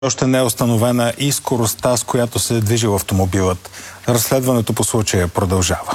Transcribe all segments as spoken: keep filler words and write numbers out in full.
Още не е установена и скоростта, с която се е движил автомобилът. Разследването по случая продължава.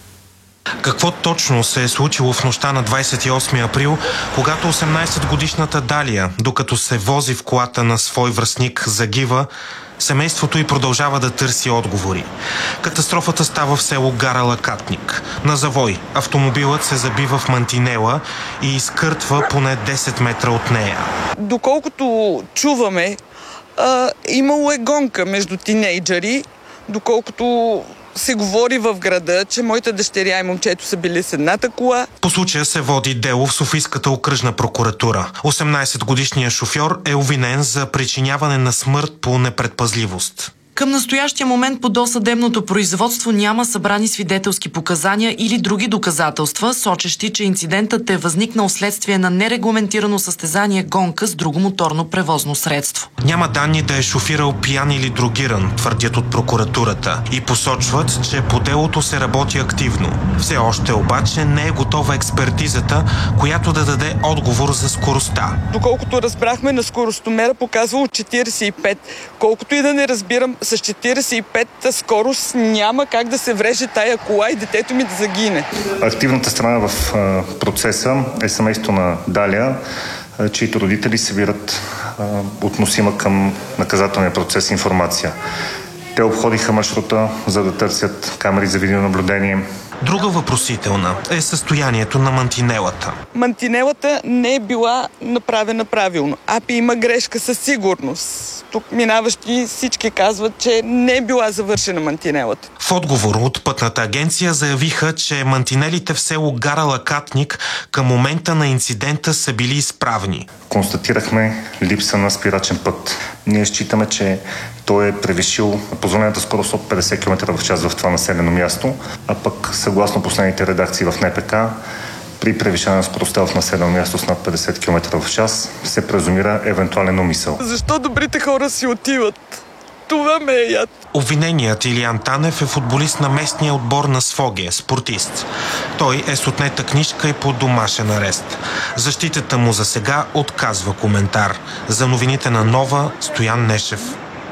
Какво точно се е случило в нощта на двадесет и осми април, когато осемнадесетгодишната Далия, докато се вози в колата на свой връстник, загива, семейството й продължава да търси отговори. Катастрофата става в село Гара Лакатник. На завой автомобилът се забива в мантинела и изкъртва поне десет метра от нея. Доколкото чуваме, а, имало е гонка между тинейджъри, доколкото се говори в града, че моята дъщеря и момчето са били с едната кола. По случая се води дело в Софийската окръжна прокуратура. осемнадесетгодишният шофьор е обвинен за причиняване на смърт по непредпазливост. Към настоящия момент по досъдебното производство няма събрани свидетелски показания или други доказателства, сочещи, че инцидентът е възникнал вследствие на нерегламентирано състезание гонка с друго моторно превозно средство. Няма данни да е шофирал пиян или дрогиран, твърдят от прокуратурата, и посочват, че по делото се работи активно. Все още обаче не е готова експертизата, която да даде отговор за скоростта. Доколкото разбрахме, на скоростомера показвало четиридесет и пет. Колкото и да не разбирам, с четиридесет и пет скорост няма как да се вреже тая кола и детето ми да загине. Активната страна в процеса е семейството на Далия, чието родители събират относима към наказателния процес информация. Те обходиха маршрута, за да търсят камери за видеонаблюдение. Друга въпросителна е състоянието на мантинелата. Мантинелата не е била направена правилно. АПИ има грешка със сигурност. Тук минаващи всички казват, че не е била завършена мантинелата. В отговор от Пътната агенция заявиха, че мантинелите в село Гара Лакатник към момента на инцидента са били изправни. Констатирахме липса на спирачен път. Ние считаме, че той е превишил позволената скорост от петдесет километра в час в това населено място, а пък съгласно последните редакции в Н П К, при превишаване на скоростта в населено място с над петдесет километра в час се презумира евентуален умисъл. Защо добрите хора си отиват? Това ме е яд. Обвиненият Илиян Танев е футболист на местния отбор на Своге, спортист. Той е с отнета книжка и под домашен арест. Защитата му за сега отказва коментар. За новините на Нова, Стоян Нешев.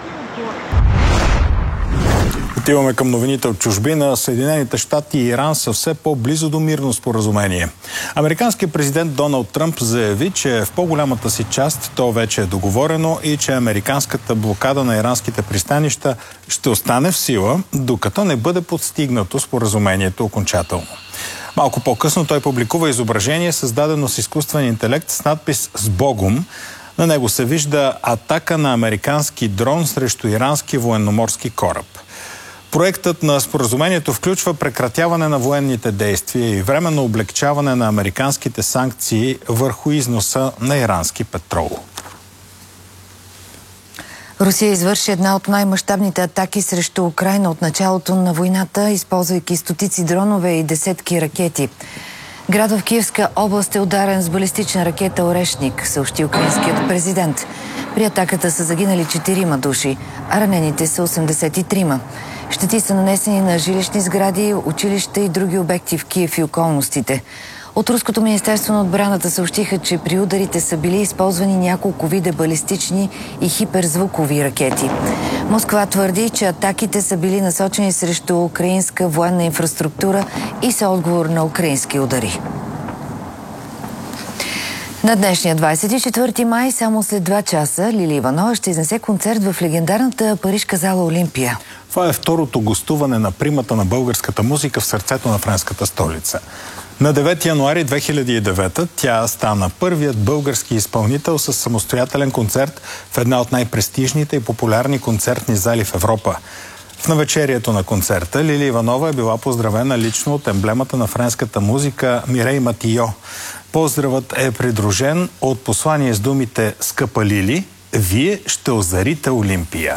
Отиваме към новините от чужбина. Съединените щати и Иран са все по-близо до мирно споразумение. Американският президент Доналд Тръмп заяви, че в по-голямата си част то вече е договорено и че американската блокада на иранските пристанища ще остане в сила, докато не бъде подстигнато споразумението окончателно. Малко по-късно той публикува изображение, създадено с изкуствен интелект с надпис «С Богом». На него се вижда атака на американски дрон срещу ирански военноморски кораб. Проектът на споразумението включва прекратяване на военните действия и временно облегчаване на американските санкции върху износа на ирански петрол. Русия извърши една от най-мащабните атаки срещу Украйна от началото на войната, използвайки стотици дронове и десетки ракети. Град в Киевска област е ударен с балистична ракета «Орешник», съобщи украинският президент. При атаката са загинали четирима души, а ранените са осемдесет и трима. Щети са нанесени на жилищни сгради, училища и други обекти в Киев и околностите. От Руското министерство на отбраната съобщиха, че при ударите са били използвани няколко вида балистични и хиперзвукови ракети. Москва твърди, че атаките са били насочени срещу украинска военна инфраструктура и са отговор на украински удари. На днешния двадесет и четвърти май, само след два часа, Лили Иванова ще изнесе концерт в легендарната парижка зала Олимпия. Това е второто гостуване на примата на българската музика в сърцето на френската столица. На девети януари две хиляди и девета тя стана първият български изпълнител с самостоятелен концерт в една от най-престижните и популярни концертни зали в Европа. В навечерието на концерта Лили Иванова е била поздравена лично от емблемата на френската музика Мирей Матийо. Поздравът е придружен от послание с думите «Скъпа Лили, вие ще озарите Олимпия».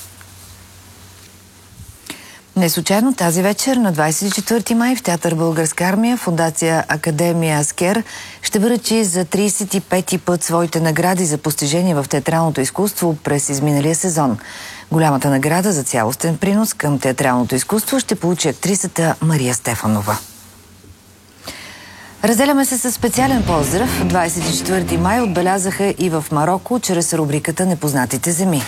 Неслучайно тази вечер на двадесет и четвърти май в Театър Българска армия Фондация Академия Аскер ще връчи за тридесет и пети път своите награди за постижение в театралното изкуство през изминалия сезон. Голямата награда за цялостен принос към театралното изкуство ще получи актрисата Мария Стефанова. Разделяме се със специален поздрав. двадесет и четвърти май отбелязаха и в Мароко чрез рубриката "Непознатите земи".